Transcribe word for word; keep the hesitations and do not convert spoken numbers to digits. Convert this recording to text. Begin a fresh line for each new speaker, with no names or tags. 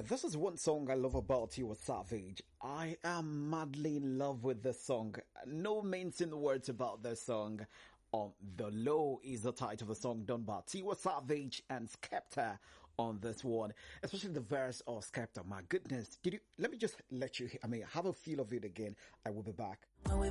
Yeah, this is one song I love about you, Savage. I am madly in love with this song. No mincing words about this song. On The Low is the title of the song done by Tiwa Savage and Skepta on this one. Especially the verse of Skepta. My goodness. Did you, let me just let you, I mean, have a feel of it again. I will be back.
When we